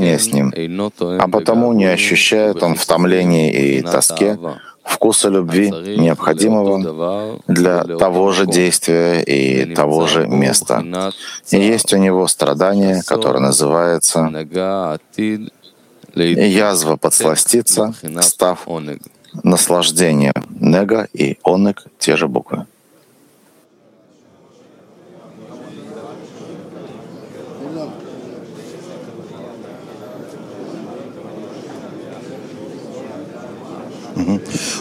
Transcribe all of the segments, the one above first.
общения с Ним, а потому не ощущает он в томлении и тоске вкуса любви, необходимого для того же действия и того же места. И есть у него страдание, которое называется язва подсластиться, став наслаждением. Нега и онег — те же буквы. Но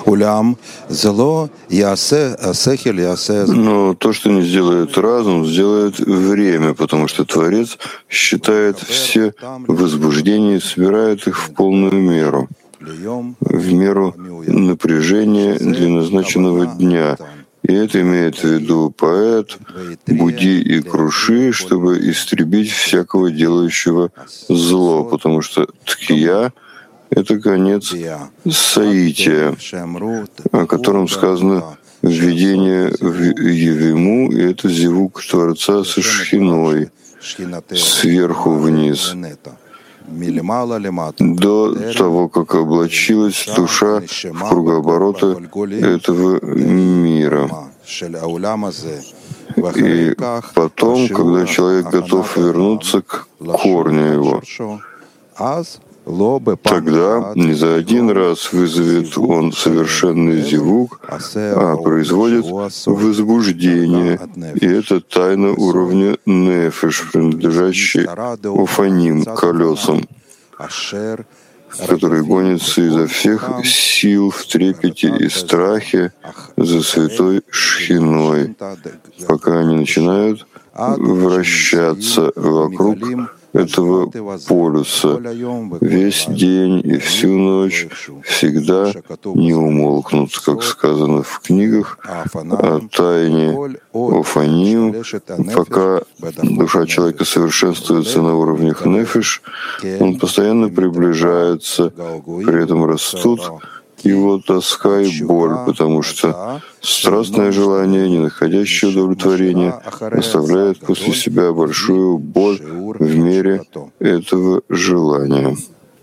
то, что не сделает разум, сделает время, потому что Творец считает все возбуждения и собирает их в полную меру, в меру напряжения для назначенного дня. И это имеет в виду поэт, буди и круши, чтобы истребить всякого делающего зло, потому что ткия — это конец соития, о котором сказано введение в Евиму, и это зевук Творца со шхиной, сверху вниз, до того, как облачилась душа в кругообороты этого мира. И потом, когда человек готов вернуться к корню его, тогда не за один раз вызовет он совершенный зевук, а производит возбуждение. И это тайна уровня нефеш, принадлежащий офаним, колесам, которые гонятся изо всех сил в трепете и страхе за святой шхиной, пока они начинают вращаться вокруг этого полюса весь день и всю ночь, всегда не умолкнут, как сказано в книгах о тайне Офаним, пока душа человека совершенствуется на уровнях нефиш, он постоянно приближается, при этом растут его тоска и боль, потому что страстное желание, не находящее удовлетворения, оставляет после себя большую боль в мере этого желания.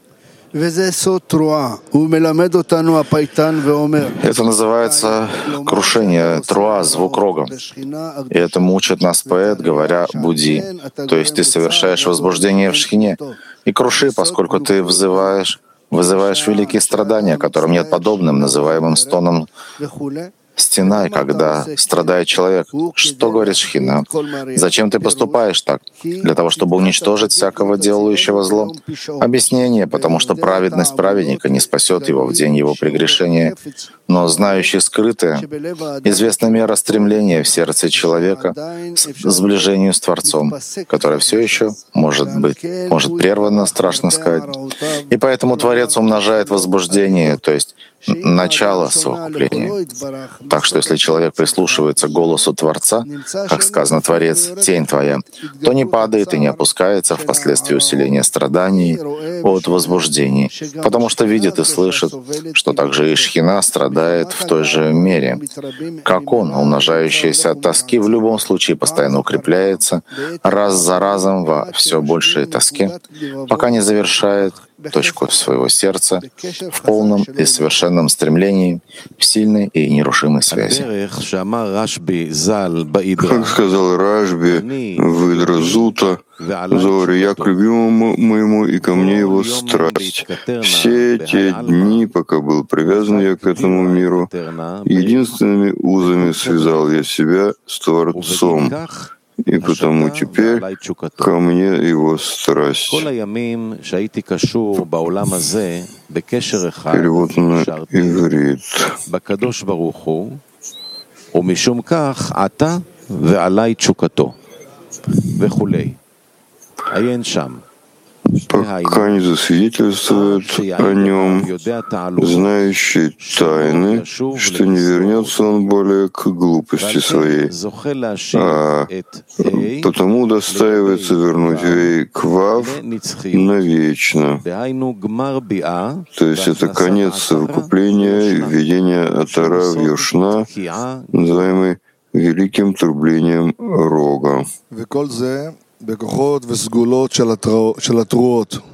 Это называется крушение, труа, звук рога. И это мучит нас поэт, говоря «буди», то есть ты совершаешь возбуждение в шхине, и круши, поскольку ты вызываешь великие страдания, которым нет подобным, называемым стоном стена, когда страдает человек. Что говорит Шхина? Зачем ты поступаешь так? Для того, чтобы уничтожить всякого делающего зло? Объяснение, потому что праведность праведника не спасет его в день его прегрешения, но знающий скрытое, известна мера стремления в сердце человека к сближению с Творцом, которое все еще может прервано, страшно сказать. И поэтому Творец умножает возбуждение, то есть начало совокупления. Так что если человек прислушивается к голосу Творца, как сказано «Творец, тень твоя», то не падает и не опускается впоследствии усиления страданий от возбуждений, потому что видит и слышит, что также и Шхина страдает в той же мере. Как он, умножающийся от тоски, в любом случае постоянно укрепляется раз за разом во все большей тоске, пока не завершает точку своего сердца в полном и совершенном стремлении, в сильной и нерушимой связи. Как сказал Рашби в Идразута, «Зори, я к любимому моему, и ко мне его страсть. Все те дни, пока был привязан я к этому миру, единственными узами связал я себя с Творцом, и потому теперь ко мне его страсть». Перевод на иврит. Пока не засвидетельствует о нем, знающий тайны, что не вернется он более к глупости своей, а потому удостаивается вернуть Вей к Вав навечно. То есть это конец совокупления и введения Атара в Йошна, называемый великим трублением рога.